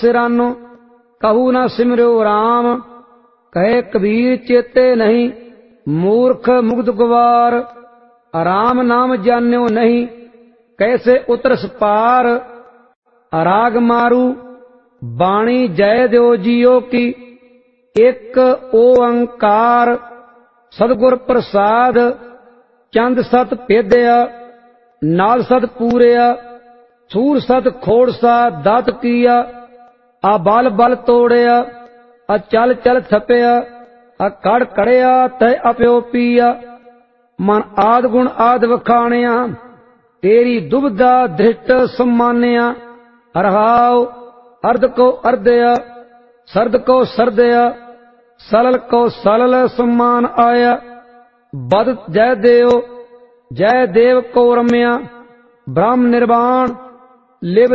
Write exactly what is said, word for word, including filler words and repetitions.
सिरानो कहू न सिमरो राम। कहे कबीर चेते नहीं मूर्ख मुग्ध गुवार। राम नाम जान्यो नहीं कैसे उतरस पार। राग मारू बाणी जय देव जियो की एक ओंकार। सतगुर प्रसाद चंद सत भेदया नाल सत पूरया। सूर सत खोड़सा दात किया आ बल बल तोड़या। आ चल चल थपया आ कड़ कड़या तय अपयो पिया। मन आद गुण आद वखाणिया तेरी दुबदा धृष्ट सम्मानिया। रहाओ अर्ध को अर्धया सर्द को सर्दया सलल को सलल सम्मान आया। बद जय देव जय देव को रम्या ब्रह्म निर्वाण लिव